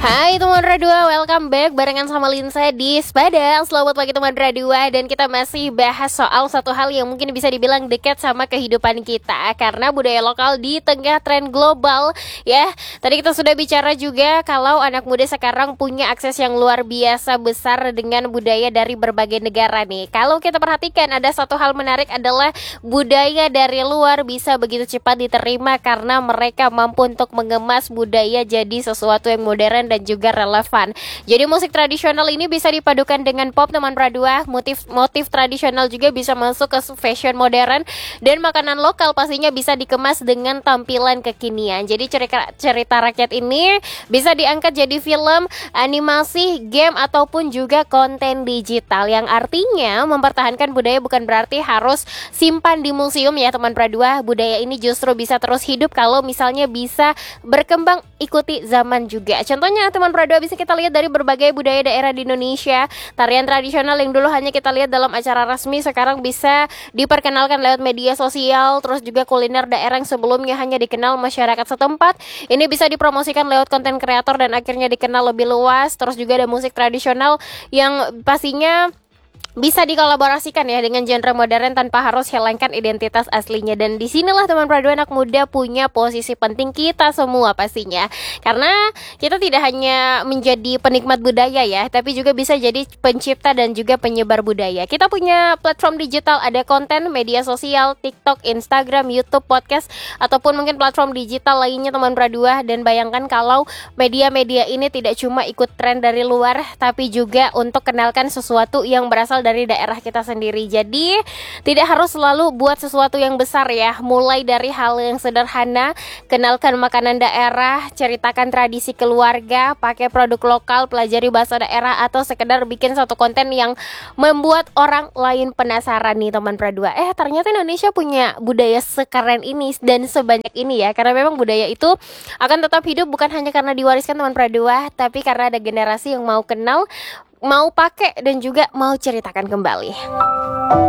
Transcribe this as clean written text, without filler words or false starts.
Hai teman Radua, welcome back barengan sama Linsa di Spada. Selamat pagi teman Radua. Dan kita masih bahas soal satu hal yang mungkin bisa dibilang dekat sama kehidupan kita, karena budaya lokal di tengah tren global. Ya, tadi kita sudah bicara juga kalau anak muda sekarang punya akses yang luar biasa besar dengan budaya dari berbagai negara nih. Kalau kita perhatikan, ada satu hal menarik adalah budaya dari luar bisa begitu cepat diterima karena mereka mampu untuk mengemas budaya jadi sesuatu yang modern dan juga relevan. Jadi musik tradisional ini bisa dipadukan dengan pop teman Pradua, motif tradisional juga bisa masuk ke fashion modern, dan makanan lokal pastinya bisa dikemas dengan tampilan kekinian. Jadi cerita rakyat ini bisa diangkat jadi film, animasi, game ataupun juga konten digital, yang artinya mempertahankan budaya bukan berarti harus simpan di museum ya teman Pradua. Budaya ini justru bisa terus hidup kalau misalnya bisa berkembang ikuti zaman juga. Contohnya teman Pradua bisa kita lihat dari berbagai budaya daerah di Indonesia. Tarian tradisional yang dulu hanya kita lihat dalam acara resmi sekarang bisa diperkenalkan lewat media sosial. Terus juga kuliner daerah yang sebelumnya hanya dikenal masyarakat setempat, ini bisa dipromosikan lewat konten kreator dan akhirnya dikenal lebih luas. Terus juga ada musik tradisional yang pastinya bisa dikolaborasikan ya dengan genre modern tanpa harus hilangkan identitas aslinya. Dan disinilah teman Pradua, anak muda punya posisi penting, kita semua pastinya, karena kita tidak hanya menjadi penikmat budaya ya, tapi juga bisa jadi pencipta dan juga penyebar budaya. Kita punya platform digital, ada konten media sosial, TikTok, Instagram, YouTube, podcast, ataupun mungkin platform digital lainnya teman Pradua. Dan bayangkan kalau media-media ini tidak cuma ikut tren dari luar, tapi juga untuk kenalkan sesuatu yang berasal dari daerah kita sendiri. Jadi tidak harus selalu buat sesuatu yang besar ya. Mulai dari hal yang sederhana, kenalkan makanan daerah, ceritakan tradisi keluarga, pakai produk lokal, pelajari bahasa daerah, atau sekedar bikin satu konten yang membuat orang lain penasaran nih teman Pradua. Ternyata Indonesia punya budaya sekeren ini dan sebanyak ini ya. Karena memang budaya itu akan tetap hidup bukan hanya karena diwariskan teman Pradua, tapi karena ada generasi yang mau kenal, mau pakai, dan juga mau ceritakan kembali.